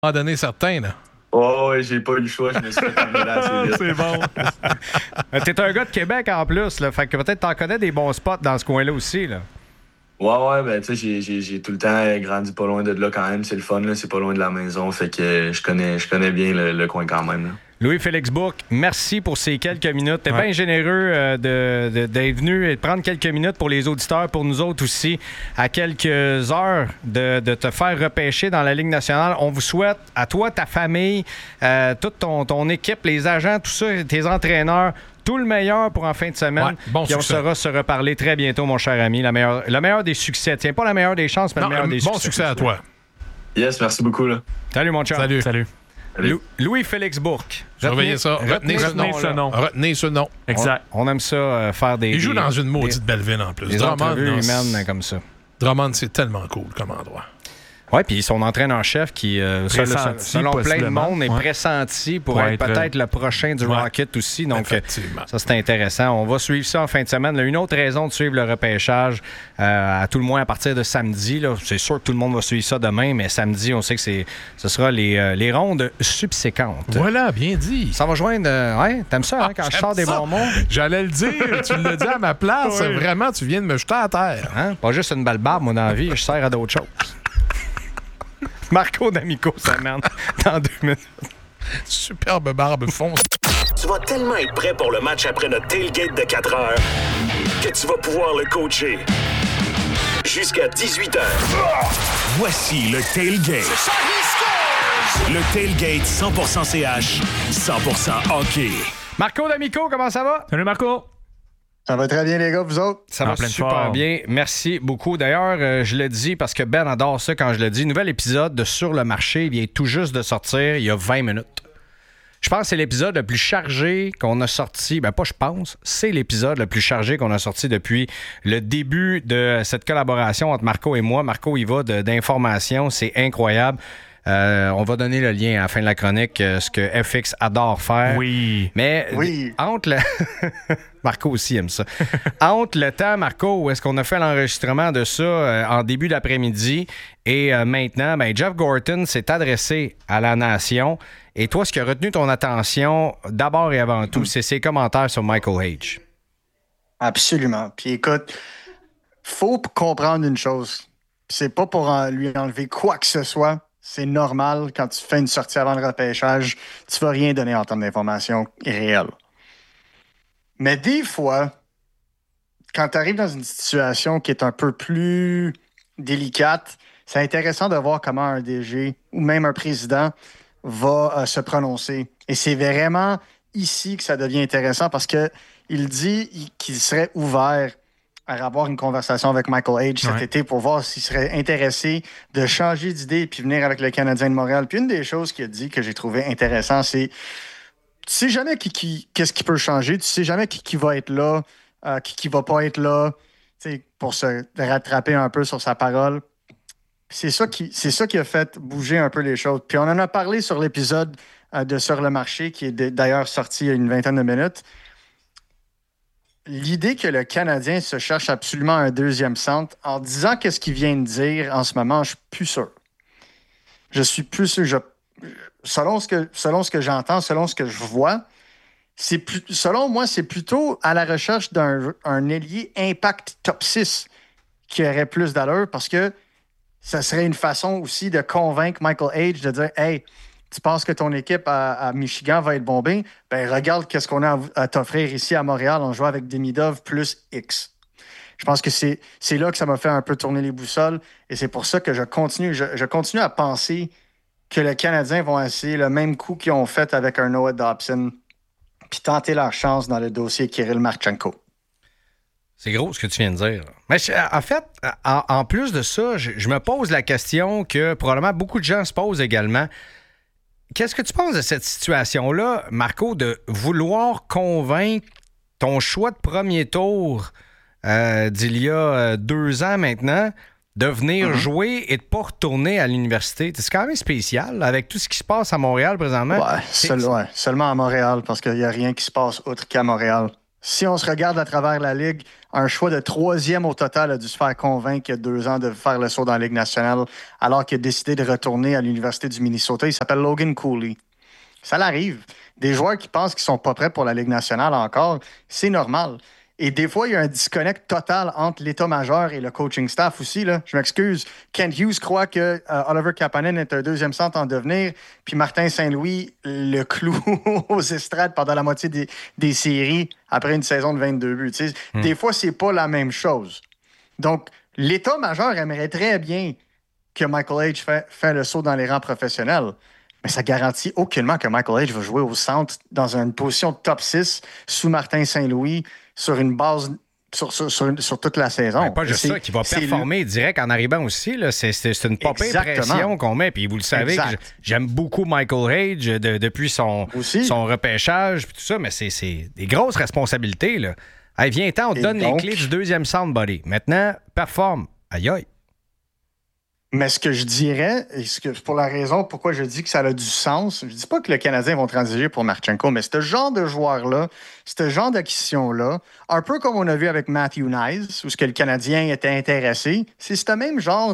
À donner certains, là. Oh, ouais, j'ai pas eu le choix, je me suis fait amener là assez vite. C'est bon. T'es un gars de Québec en plus, là. Fait que peut-être t'en connais des bons spots dans ce coin-là aussi, là. Ouais, ben tu sais, j'ai tout le temps grandi pas loin de là quand même. C'est le fun, là, c'est pas loin de la maison. Fait que je connais bien le coin quand même, là. Louis-Félix Bourque, merci pour ces quelques minutes. T'es bien généreux d'être venu et de prendre quelques minutes pour les auditeurs, pour nous autres aussi, à quelques heures de te faire repêcher dans la Ligue nationale. On vous souhaite, à toi, ta famille, toute ton équipe, les agents, tout ça, tes entraîneurs, tout le meilleur pour en fin de semaine. Ouais, bon Puis on succès. saura se reparler très bientôt, mon cher ami. Le meilleur des succès. Tiens, pas la meilleure des chances, mais le meilleur des succès. Bon succès à toi. Yes, merci beaucoup, là. Salut, mon chum. Salut. Salut. Louis-Félix Bourque. Surveillez ça. Retenez ce nom. Retenez ce nom. Exact. On aime ça, faire des... Il joue dans une maudite belle ville en plus. Des Drummond, entrevues humaines comme ça. Drummond, c'est tellement cool comme endroit. Oui, puis son entraîneur-chef qui, selon plein de monde, est pressenti pour être peut-être le prochain du Rocket aussi. Donc, ça, c'est intéressant. On va suivre ça en fin de semaine. Là, une autre raison de suivre le repêchage, à tout le moins à partir de samedi. Là, c'est sûr que tout le monde va suivre ça demain, mais samedi, on sait que ce sera les rondes subséquentes. Voilà, bien dit. Ça va joindre... ouais, t'aimes ça, quand je sors des bons mots? J'allais le dire. Tu l'as dit à ma place. Oui. Vraiment, tu viens de me jeter à terre. Hein? Pas juste une belle barbe, moi, dans la vie. Je sers à d'autres choses. Marco D'Amico s'amène dans 2 minutes. Superbe barbe fonce. Tu vas tellement être prêt pour le match après notre tailgate de 4 heures que tu vas pouvoir le coacher jusqu'à 18 heures. Voici le tailgate. Le tailgate 100% CH, 100% hockey. Marco D'Amico, comment ça va? Salut Marco. Ça va très bien, les gars, vous autres? Ça va super bien. Merci beaucoup. D'ailleurs, je le dis parce que Ben adore ça quand je le dis. Nouvel épisode de Sur le marché vient tout juste de sortir il y a 20 minutes. Je pense que c'est l'épisode le plus chargé qu'on a sorti. Ben, pas je pense. C'est l'épisode le plus chargé qu'on a sorti depuis le début de cette collaboration entre Marco et moi. Marco, il va d'informations. C'est incroyable. On va donner le lien à la fin de la chronique, ce que FX adore faire. Oui. Mais entre le... Marco aussi aime ça. Entre le temps, Marco, où est-ce qu'on a fait l'enregistrement de ça en début d'après-midi et maintenant, ben, Jeff Gorton s'est adressé à la nation. Et toi, ce qui a retenu ton attention, d'abord et avant tout, c'est ses commentaires sur Michael Hage. Absolument. Puis écoute, faut comprendre une chose. C'est pas pour lui enlever quoi que ce soit. C'est normal, quand tu fais une sortie avant le repêchage, tu vas rien donner en termes d'informations réelles. Mais des fois, quand tu arrives dans une situation qui est un peu plus délicate, c'est intéressant de voir comment un DG ou même un président va se prononcer. Et c'est vraiment ici que ça devient intéressant parce qu'il dit qu'il serait ouvert à avoir une conversation avec Michael Hage cet été pour voir s'il serait intéressé de changer d'idée et puis venir avec le Canadien de Montréal. Puis une des choses qu'il a dit que j'ai trouvé intéressant, c'est tu sais jamais qu'est-ce qui peut changer, tu sais jamais qui va être là, qui va pas être là, pour se rattraper un peu sur sa parole. C'est ça qui a fait bouger un peu les choses. Puis on en a parlé sur l'épisode de Sur le marché, qui est d'ailleurs sorti il y a une vingtaine de minutes. L'idée que le Canadien se cherche absolument un deuxième centre, en disant qu'est-ce qu'il vient de dire en ce moment, je suis plus sûr. Je suis plus sûr. Selon ce que j'entends, selon ce que je vois, selon moi, c'est plutôt à la recherche d'un ailier impact top 6 qui aurait plus d'allure parce que ça serait une façon aussi de convaincre Michael Hage de dire « Hey, tu penses que ton équipe à Michigan va être bombée? Ben regarde qu'est-ce qu'on a à t'offrir ici à Montréal. On joue avec Demidov plus X. » Je pense que c'est là que ça m'a fait un peu tourner les boussoles et c'est pour ça que je continue à penser que les Canadiens vont essayer le même coup qu'ils ont fait avec un Noah Dobson puis tenter leur chance dans le dossier Kirill Marchenko. C'est gros ce que tu viens de dire. Mais en fait, en plus de ça, je me pose la question que probablement beaucoup de gens se posent également. Qu'est-ce que tu penses de cette situation-là, Marco, de vouloir convaincre ton choix de premier tour d'il y a 2 ans maintenant de venir jouer et de ne pas retourner à l'université? C'est quand même spécial avec tout ce qui se passe à Montréal présentement. Ouais, seulement à Montréal, parce qu'il n'y a rien qui se passe autre qu'à Montréal. Si on se regarde à travers la Ligue, un choix de 3e au total a dû se faire convaincre il y a 2 ans de faire le saut dans la Ligue nationale, alors qu'il a décidé de retourner à l'Université du Minnesota. Il s'appelle Logan Cooley. Ça l'arrive. Des joueurs qui pensent qu'ils sont pas prêts pour la Ligue nationale encore, c'est normal. Et des fois, il y a un disconnect total entre l'état-major et le coaching staff aussi. Là. Je m'excuse. Kent Hughes croit que Oliver Kapanen est un 2e centre en devenir, puis Martin Saint-Louis le cloue aux estrades pendant la moitié des séries après une saison de 22 buts. Des fois, c'est pas la même chose. Donc, l'état-major aimerait très bien que Michael H. fait le saut dans les rangs professionnels. Mais ça garantit aucunement que Michael H. va jouer au centre dans une position de top 6 sous Martin Saint-Louis sur une base sur toute la saison. Ben, pas juste ça, qui va performer direct en arrivant aussi. Là. C'est une pas pire pression qu'on met. Puis vous le savez, que j'aime beaucoup Michael H. Depuis son repêchage puis tout ça, mais c'est des grosses responsabilités. Là. Hey, viens-t'en, on te donne les clés du 2e centre, buddy. Maintenant, performe. Aïe aïe. Mais ce que je dirais, et pour la raison pourquoi je dis que ça a du sens, je dis pas que les Canadiens vont transiger pour Marchenko, mais ce genre de joueur-là, ce genre d'acquisition-là, un peu comme on a vu avec Matthew Knies, où ce que le Canadien était intéressé, c'est ce même genre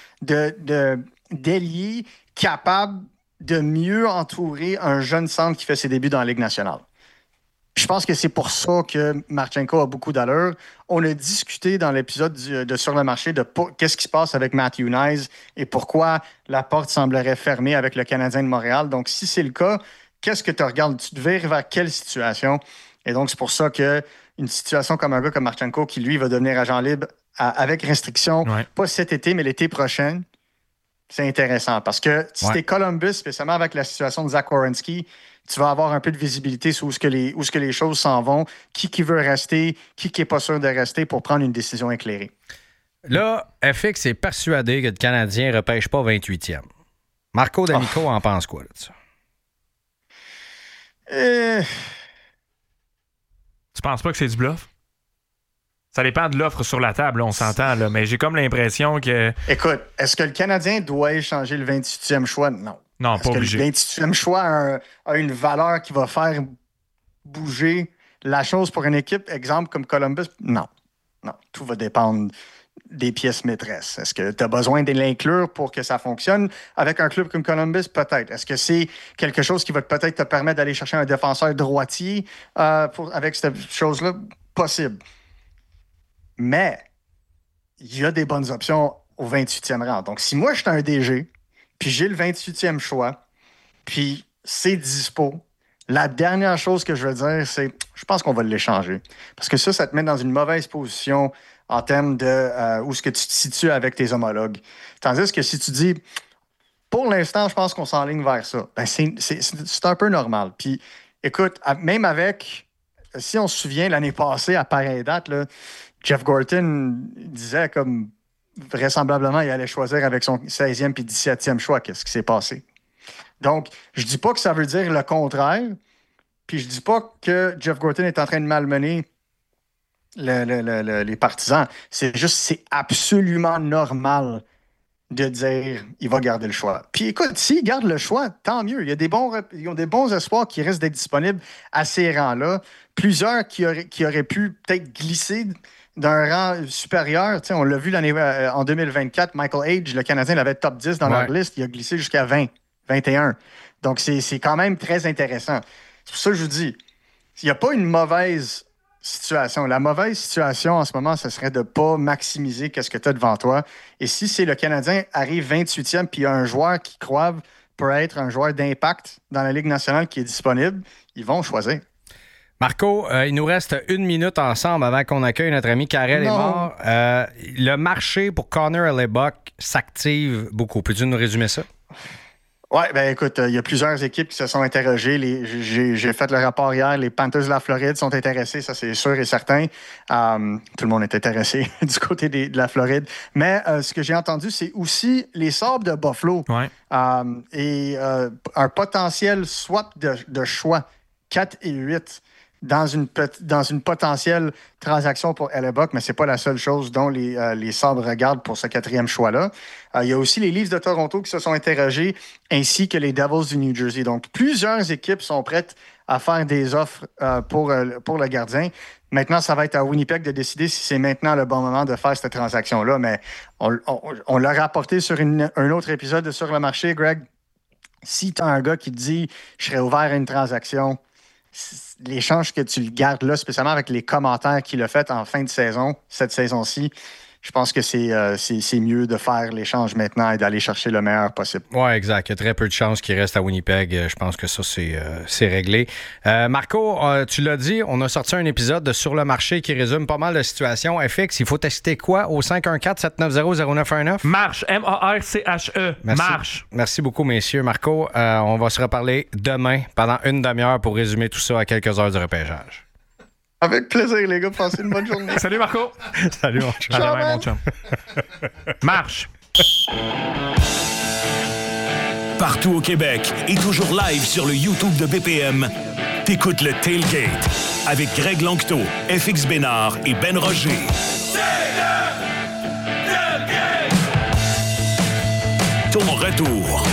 d'ailier capable de mieux entourer un jeune centre qui fait ses débuts dans la Ligue nationale. Je pense que c'est pour ça que Marchenko a beaucoup d'allure. On a discuté dans l'épisode de Sur le marché de qu'est-ce qui se passe avec Matthew Knies et pourquoi la porte semblerait fermée avec le Canadien de Montréal. Donc, si c'est le cas, qu'est-ce que tu regardes? Tu te vires vers quelle situation? Et donc, c'est pour ça qu'une situation comme un gars comme Marchenko, qui lui va devenir agent libre avec restriction, pas cet été, mais l'été prochain, c'est intéressant. Parce que si t'es Columbus, spécialement avec la situation de Zach Werenski, tu vas avoir un peu de visibilité sur où ce que les choses s'en vont, qui veut rester, qui n'est pas sûr de rester pour prendre une décision éclairée. Là, FX est persuadé que le Canadien ne repêche pas 28e. Marco D'Amico en pense quoi, là, de ça? Tu penses pas que c'est du bluff? Ça dépend de l'offre sur la table, on s'entend, là, mais j'ai comme l'impression que... Écoute, est-ce que le Canadien doit échanger le 28e choix? Non. Non, pas obligé. Le 28e choix a une valeur qui va faire bouger la chose pour une équipe, exemple comme Columbus? Non. Non. Tout va dépendre des pièces maîtresses. Est-ce que tu as besoin de l'inclure pour que ça fonctionne? Avec un club comme Columbus, peut-être. Est-ce que c'est quelque chose qui va peut-être te permettre d'aller chercher un défenseur droitier avec cette chose-là? Possible. Mais il y a des bonnes options au 28e rang. Donc, si moi, je suis un DG, puis j'ai le 28e choix, puis c'est dispo, la dernière chose que je veux dire, c'est je pense qu'on va l'échanger. Parce que ça te met dans une mauvaise position en termes de où est-ce que tu te situes avec tes homologues. Tandis que si tu dis, pour l'instant, je pense qu'on s'enligne vers ça, ben c'est un peu normal. Puis, écoute, même avec, si on se souvient, l'année passée, à pareille date, là, Jeff Gorton disait comme vraisemblablement, il allait choisir avec son 16e puis 17e choix. Qu'est-ce qui s'est passé? Donc, je dis pas que ça veut dire le contraire, puis je dis pas que Jeff Gorton est en train de malmener les partisans. C'est juste, c'est absolument normal de dire il va garder le choix. Puis écoute, s'il garde le choix, tant mieux. Ils ont des bons espoirs qui restent d'être disponibles à ces rangs-là. Plusieurs qui auraient pu peut-être glisser d'un rang supérieur. T'sais, on l'a vu en 2024, Michael H., le Canadien, l'avait top 10 dans leur liste. Il a glissé jusqu'à 20, 21. Donc, c'est quand même très intéressant. C'est pour ça que je vous dis, il n'y a pas une mauvaise situation. La mauvaise situation en ce moment, ce serait de ne pas maximiser ce que tu as devant toi. Et si c'est le Canadien arrive 28e puis il y a un joueur qui croit peut être un joueur d'impact dans la Ligue nationale qui est disponible, ils vont choisir. Marco, il nous reste 1 minute ensemble avant qu'on accueille notre ami Karel Emard. Le marché pour Connor Hellebuyck s'active beaucoup. Peux-tu nous résumer ça? Oui, ben écoute, il y a plusieurs équipes qui se sont interrogées. J'ai fait le rapport hier. Les Panthers de la Floride sont intéressés, ça c'est sûr et certain. Tout le monde est intéressé du côté de la Floride. Mais ce que j'ai entendu, c'est aussi les Sabres de Buffalo. Ouais. Et un potentiel swap de choix, 4 et 8. Dans une potentielle transaction pour Hellebuyck, mais ce n'est pas la seule chose dont les Sabres regardent pour ce 4e choix-là. Il y a aussi les Leafs de Toronto qui se sont interrogés, ainsi que les Devils du New Jersey. Donc, plusieurs équipes sont prêtes à faire des offres pour le gardien. Maintenant, ça va être à Winnipeg de décider si c'est maintenant le bon moment de faire cette transaction-là. Mais on l'a rapporté sur un autre épisode de Sur le marché, Greg. Si tu as un gars qui te dit « je serais ouvert à une transaction », l'échange que tu le gardes là, spécialement avec les commentaires qu'il a fait en fin de saison, cette saison-ci, je pense que c'est mieux de faire l'échange maintenant et d'aller chercher le meilleur possible. Oui, exact. Il y a très peu de chances qu'il reste à Winnipeg. Je pense que ça, c'est réglé. Marco, tu l'as dit, on a sorti un épisode de Sur le marché qui résume pas mal de situations. FX, il faut tester quoi au 514-790-0919? Marche. M-A-R-C-H-E. Marche. Merci beaucoup, messieurs. Marco, on va se reparler demain pendant une demi-heure pour résumer tout ça à quelques heures du repêchage. Avec plaisir, les gars. Passez une bonne journée. Salut, Marco. Salut, mon chum. À demain, mon chum. Marche. Partout au Québec et toujours live sur le YouTube de BPM, t'écoutes le Tailgate avec Greg Lanctot, FX Bénard et Ben Roger. Ton retour